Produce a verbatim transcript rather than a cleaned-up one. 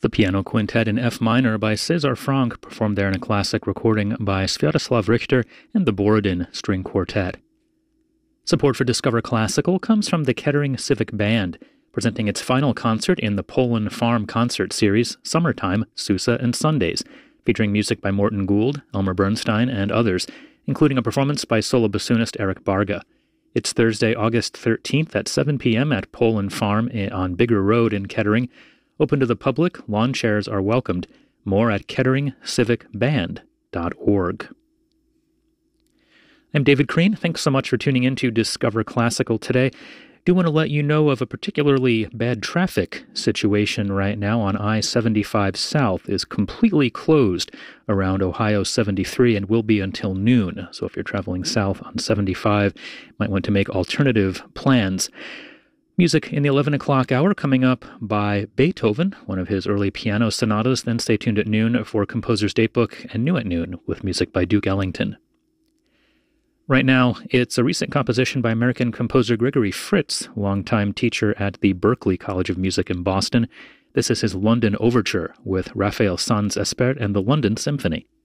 The Piano Quintet in F minor by César Franck, performed there in a classic recording by Sviatoslav Richter and the Borodin String Quartet. Support for Discover Classical comes from the Kettering Civic Band, presenting its final concert in the Poland Farm Concert Series, Summertime, Sousa, and Sundays, featuring music by Morton Gould, Elmer Bernstein, and others, including a performance by solo bassoonist Eric Barga. It's Thursday, August thirteenth at seven p.m. at Poland Farm on Bigger Road in Kettering. Open to the public, lawn chairs are welcomed. More at kettering civic band dot org. I'm David Crean. Thanks so much for tuning in to Discover Classical today. Do want to let you know of a particularly bad traffic situation right now on I seventy-five South. Is completely closed around Ohio seventy-three and will be until noon. So if you're traveling south on seventy-five, you might want to make alternative plans. Music in the eleven o'clock hour coming up by Beethoven, one of his early piano sonatas. Then stay tuned at noon for Composer's Datebook, and New at Noon with music by Duke Ellington. Right now, it's a recent composition by American composer Gregory Fritz, longtime teacher at the Berklee College of Music in Boston. This is his London Overture with Raphael Sanz Espert and the London Symphony.